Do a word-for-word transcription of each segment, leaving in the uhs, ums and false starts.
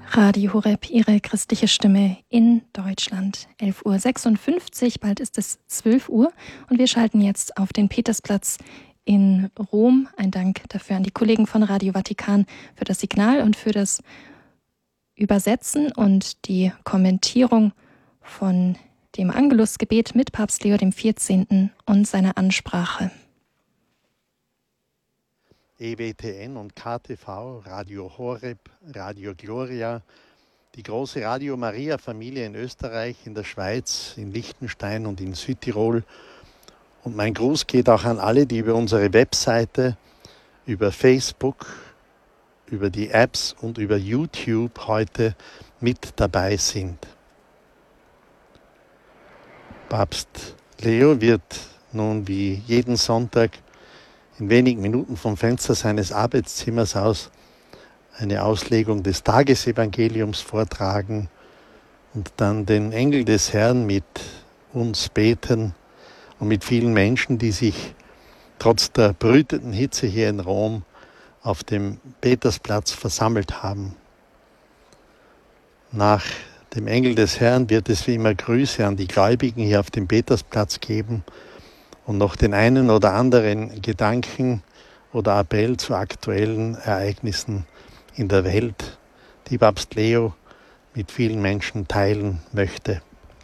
Radio Horeb, Ihre christliche Stimme in Deutschland. elf Uhr sechsundfünfzig, bald ist es zwölf Uhr und wir schalten jetzt auf den Petersplatz in Rom. Ein Dank dafür an die Kollegen von Radio Vatikan für das Signal und für das Übersetzen und die Kommentierung von dem Angelusgebet mit Papst Leo dem vierzehnten und seiner Ansprache. E W T N und K T V, Radio Horeb, Radio Gloria, die große Radio Maria Familie in Österreich, in der Schweiz, in Liechtenstein und in Südtirol. Und mein Gruß geht auch an alle, die über unsere Webseite, über Facebook, über die Apps und über YouTube heute mit dabei sind. Papst Leo wird nun wie jeden Sonntag in wenigen Minuten vom Fenster seines Arbeitszimmers aus eine Auslegung des Tagesevangeliums vortragen und dann den Engel des Herrn mit uns beten und mit vielen Menschen, die sich trotz der brütenden Hitze hier in Rom auf dem Petersplatz versammelt haben. Nach dem Engel des Herrn wird es wie immer Grüße an die Gläubigen hier auf dem Petersplatz geben und noch den einen oder anderen Gedanken oder Appell zu aktuellen Ereignissen in der Welt, die Papst Leo mit vielen Menschen teilen möchte.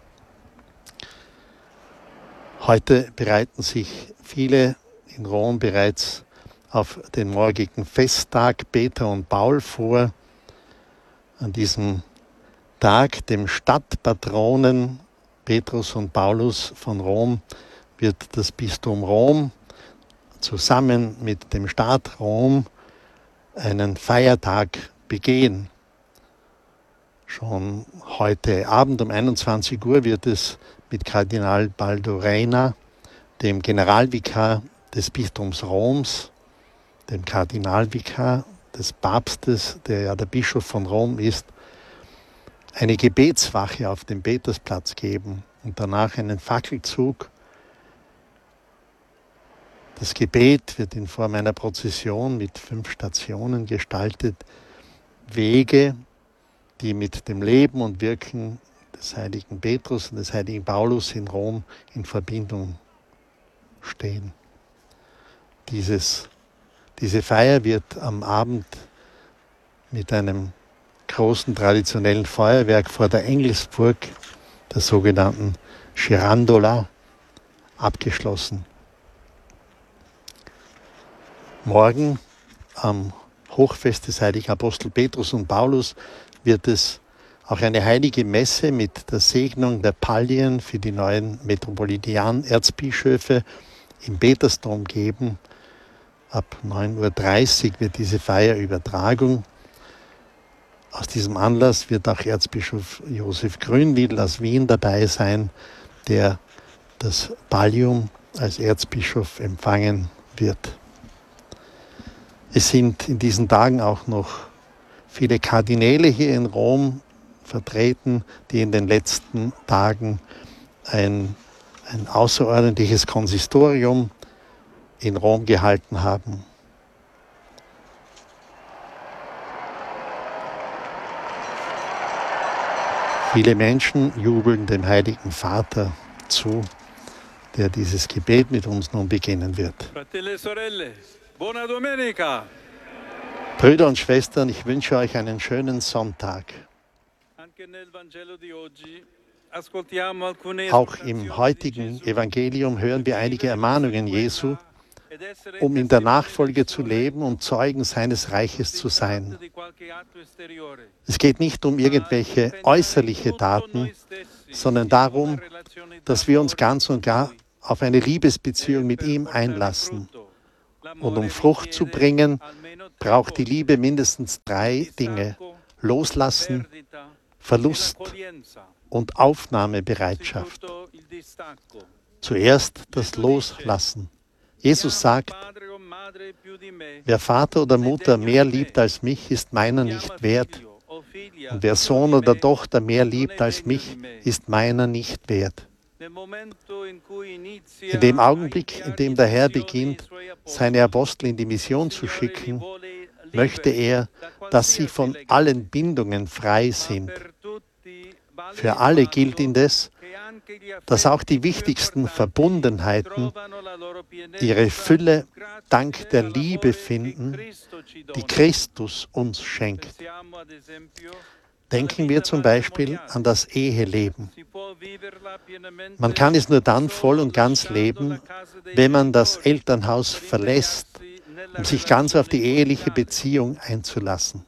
Heute bereiten sich viele in Rom bereits auf den morgigen Festtag Peter und Paul vor. An diesem Tag, dem Stadtpatronen Petrus und Paulus von Rom, wird das Bistum Rom zusammen mit dem Staat Rom einen Feiertag begehen. Schon heute Abend um einundzwanzig Uhr wird es mit Kardinal Baldo Reina, dem Generalvikar des Bistums Roms, dem Kardinalvikar des Papstes, der ja der Bischof von Rom ist, eine Gebetswache auf dem Petersplatz geben und danach einen Fackelzug. Das Gebet wird in Form einer Prozession mit fünf Stationen gestaltet. Wege, die mit dem Leben und Wirken des heiligen Petrus und des heiligen Paulus in Rom in Verbindung stehen. Dieses, diese Feier wird am Abend mit einem großen traditionellen Feuerwerk vor der Engelsburg, der sogenannten Girandola, abgeschlossen. Morgen, am Hochfest des heiligen Apostel Petrus und Paulus, wird es auch eine heilige Messe mit der Segnung der Pallien für die neuen Metropolitan-Erzbischöfe im Petersdom geben. Ab neun Uhr dreißig wird diese Feier Übertragung. Aus diesem Anlass wird auch Erzbischof Josef Grünwiehl aus Wien dabei sein, der das Pallium als Erzbischof empfangen wird. Es sind in diesen Tagen auch noch viele Kardinäle hier in Rom vertreten, die in den letzten Tagen ein, ein außerordentliches Konsistorium in Rom gehalten haben. Viele Menschen jubeln dem Heiligen Vater zu, der dieses Gebet mit uns nun beginnen wird. Buona domenica! Brüder und Schwestern, ich wünsche euch einen schönen Sonntag. Auch im heutigen Evangelium hören wir einige Ermahnungen Jesu, um in der Nachfolge zu leben und Zeugen seines Reiches zu sein. Es geht nicht um irgendwelche äußerliche Taten, sondern darum, dass wir uns ganz und gar auf eine Liebesbeziehung mit ihm einlassen. Und um Frucht zu bringen, braucht die Liebe mindestens drei Dinge: Loslassen, Verlust und Aufnahmebereitschaft. Zuerst das Loslassen. Jesus sagt, wer Vater oder Mutter mehr liebt als mich, ist meiner nicht wert. Und wer Sohn oder Tochter mehr liebt als mich, ist meiner nicht wert. In dem Augenblick, in dem der Herr beginnt, seine Apostel in die Mission zu schicken, möchte er, dass sie von allen Bindungen frei sind. Für alle gilt indes, dass auch die wichtigsten Verbundenheiten ihre Fülle dank der Liebe finden, die Christus uns schenkt. Denken wir zum Beispiel an das Eheleben. Man kann es nur dann voll und ganz leben, wenn man das Elternhaus verlässt, um sich ganz auf die eheliche Beziehung einzulassen.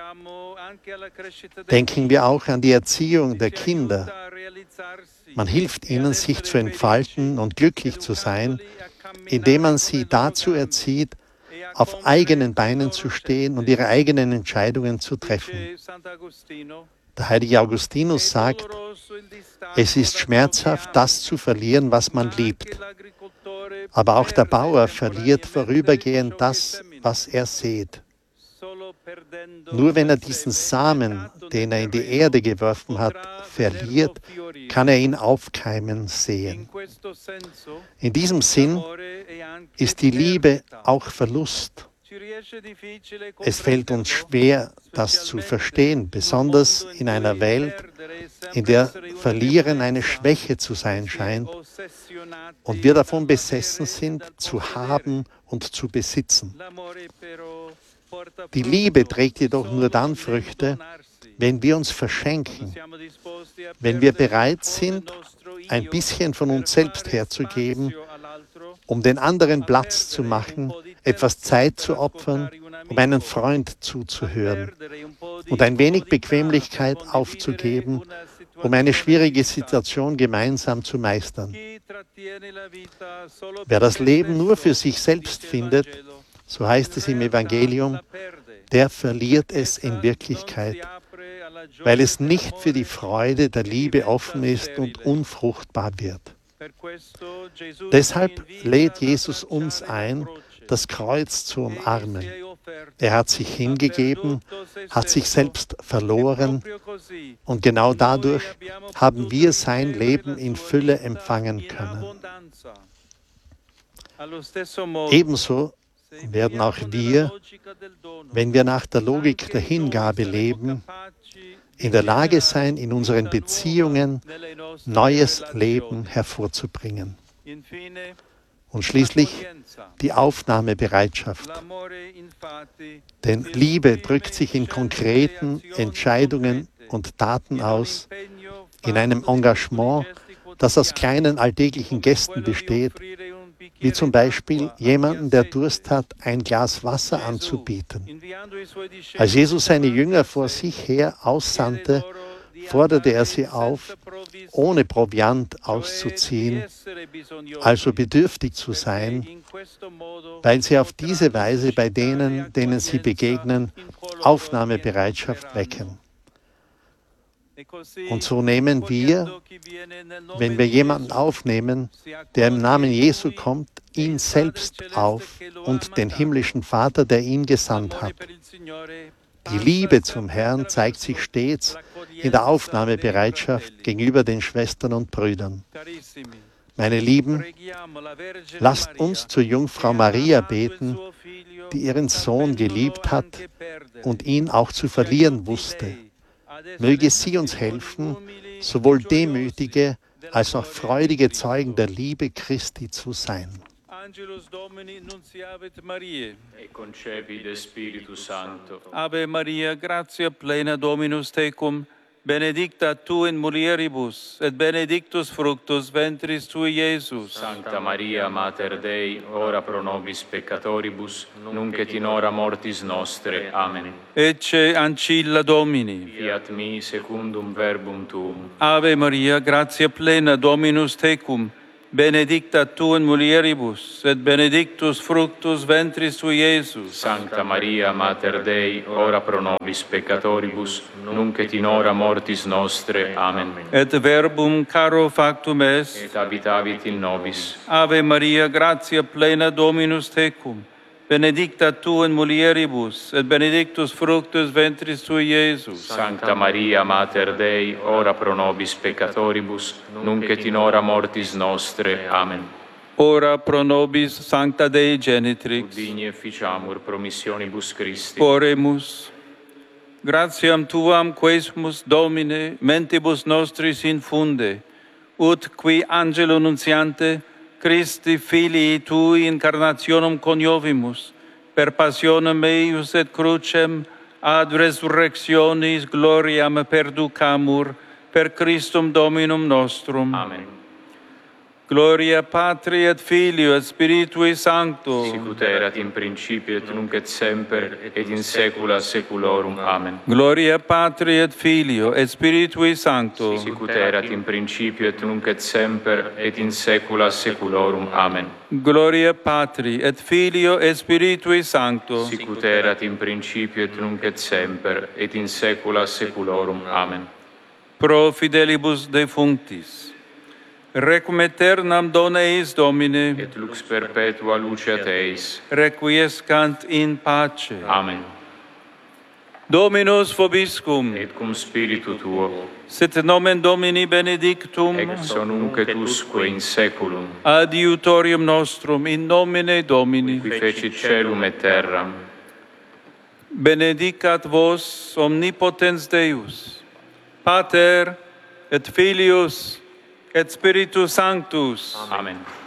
Denken wir auch an die Erziehung der Kinder. Man hilft ihnen, sich zu entfalten und glücklich zu sein, indem man sie dazu erzieht, auf eigenen Beinen zu stehen und ihre eigenen Entscheidungen zu treffen. Der heilige Augustinus sagt, es ist schmerzhaft, das zu verlieren, was man liebt. Aber auch der Bauer verliert vorübergehend das, was er sät. Nur wenn er diesen Samen, den er in die Erde geworfen hat, verliert, kann er ihn aufkeimen sehen. In diesem Sinn ist die Liebe auch Verlust. Es fällt uns schwer, das zu verstehen, besonders in einer Welt, in der Verlieren eine Schwäche zu sein scheint und wir davon besessen sind, zu haben und zu besitzen. Die Liebe trägt jedoch nur dann Früchte, wenn wir uns verschenken, wenn wir bereit sind, ein bisschen von uns selbst herzugeben, um den anderen Platz zu machen, etwas Zeit zu opfern, um einen Freund zuzuhören und ein wenig Bequemlichkeit aufzugeben, um eine schwierige Situation gemeinsam zu meistern. Wer das Leben nur für sich selbst findet, so heißt es im Evangelium, der verliert es in Wirklichkeit, weil es nicht für die Freude der Liebe offen ist und unfruchtbar wird. Deshalb lädt Jesus uns ein, das Kreuz zu umarmen. Er hat sich hingegeben, hat sich selbst verloren und genau dadurch haben wir sein Leben in Fülle empfangen können. Ebenso werden auch wir, wenn wir nach der Logik der Hingabe leben, in der Lage sein, in unseren Beziehungen neues Leben hervorzubringen. Und schließlich die Aufnahmebereitschaft. Denn Liebe drückt sich in konkreten Entscheidungen und Taten aus, in einem Engagement, das aus kleinen alltäglichen Gesten besteht, wie zum Beispiel jemanden, der Durst hat, ein Glas Wasser anzubieten. Als Jesus seine Jünger vor sich her aussandte, forderte er sie auf, ohne Proviant auszuziehen, also bedürftig zu sein, weil sie auf diese Weise bei denen, denen sie begegnen, Aufnahmebereitschaft wecken. Und so nehmen wir, wenn wir jemanden aufnehmen, der im Namen Jesu kommt, ihn selbst auf und den himmlischen Vater, der ihn gesandt hat. Die Liebe zum Herrn zeigt sich stets in der Aufnahmebereitschaft gegenüber den Schwestern und Brüdern. Meine Lieben, lasst uns zur Jungfrau Maria beten, die ihren Sohn geliebt hat und ihn auch zu verlieren wusste. Möge sie uns helfen, sowohl demütige als auch freudige Zeugen der Liebe Christi zu sein. Angelus Domini nunciavit Mariae. E concepit Spiritus Sancto. Ave Maria, gratia plena Dominus tecum, benedicta tu in mulieribus, et benedictus fructus ventris tui, Iesus. Sancta Maria, Mater Dei, ora pro nobis peccatoribus, nunc et in hora mortis nostre. Amen. Ecce ancilla Domini. Fiat mi secundum verbum tuum. Ave Maria, gratia plena Dominus tecum, benedicta tu in mulieribus, et benedictus fructus ventris tui, Iesus. Sancta Maria, Mater Dei, ora pro nobis peccatoribus, nunc et in hora mortis nostre. Amen. Et verbum caro factum est, Et habitavit in nobis. Ave Maria, gratia plena Dominus tecum, benedicta tu in mulieribus, et benedictus fructus ventris tui, Iesus. Sancta Maria, Mater Dei, ora pro nobis peccatoribus, nunc et in hora mortis nostre. Amen. ora pro nobis sancta Dei Genitrix. Digni efficiamur promissionibus Christi. Oremus. Gratiam Tuam quesumus Domine mentibus nostris infunde, ut qui angelo nuntiante Christi Filii Tui incarnationem coniovimus, per passionem eius et crucem ad resurrectionis gloriam perducamur, per Christum Dominum nostrum. Amen. Gloria Patri et Filio et Spiritui Sancto. Sicut erat in principio et nunc et semper et in saecula saeculorum. Amen. Gloria Patri et Filio et Spiritui Sancto. Sicut erat in principio et nunc et semper et in saecula saeculorum. Amen. Gloria Patri et Filio et Spiritui Sancto. Sicut erat in principio et nunc et semper et in saecula saeculorum. Amen. Pro fidelibus defunctis. Requiem aeternam dona eis Domine. Et lux perpetua luceat eis. Requiescant in pace. Amen. Dominus vobiscum. Et cum spiritu tuo. Sit nomen Domini benedictum. Ex nunc et usque in saeculum. Adiutorium nostrum in nomine Domini. Qui fecit caelum et terram. Benedicat vos omnipotens Deus, Pater et Filius et Spiritus Sanctus. Amen.